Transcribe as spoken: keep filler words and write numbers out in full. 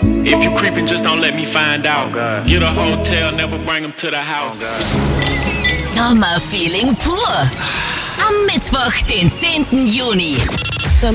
If you creeping, just don't let me find out. Oh, get a hotel, never bring them to the house. Oh, Sommerfeeling pur. Am Mittwoch, den zehnten Juni.